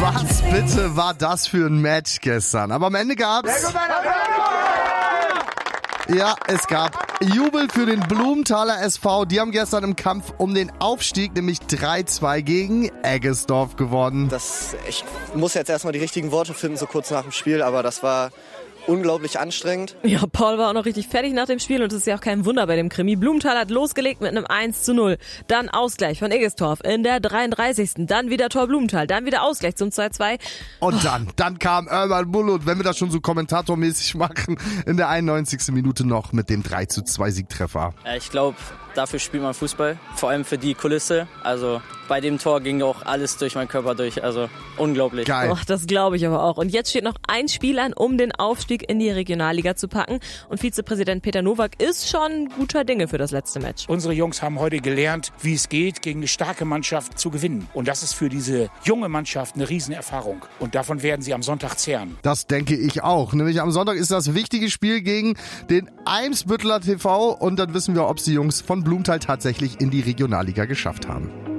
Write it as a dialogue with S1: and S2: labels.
S1: Was bitte war das für ein Match gestern? Aber am Ende gab's... Ja, es gab Jubel für den Blumenthaler SV. Die haben gestern im Kampf um den Aufstieg nämlich 3-2 gegen Eggesdorf gewonnen.
S2: Ich muss jetzt erstmal die richtigen Worte finden, so kurz nach dem Spiel, aber das war unglaublich anstrengend.
S3: Ja, Paul war auch noch richtig fertig nach dem Spiel und das ist ja auch kein Wunder bei dem Krimi. Blumenthal hat losgelegt mit einem 1:0. Dann Ausgleich von Eggesdorf in der 33. Dann wieder Tor Blumenthal. Dann wieder Ausgleich zum 2:2.
S1: Und dann kam Erman Bulut, wenn wir das schon so kommentatormäßig machen, in der 91. Minute noch mit dem 3:2 Siegtreffer.
S4: Ich glaube, dafür spielt man Fußball. Vor allem für die Kulisse. Also bei dem Tor ging auch alles durch meinen Körper durch. Also unglaublich.
S1: Geil.
S3: Och, das glaube ich aber auch. Und jetzt steht noch ein Spiel an, um den Aufstieg in die Regionalliga zu packen. Und Vizepräsident Peter Nowak ist schon guter Dinge für das letzte Match.
S5: Unsere Jungs haben heute gelernt, wie es geht, gegen eine starke Mannschaft zu gewinnen. Und das ist für diese junge Mannschaft eine Riesenerfahrung. Und davon werden sie am Sonntag zehren.
S1: Das denke ich auch. Nämlich am Sonntag ist das wichtige Spiel gegen den Eimsbütteler TV. Und dann wissen wir, ob die Jungs von Blumenthal tatsächlich in die Regionalliga geschafft haben.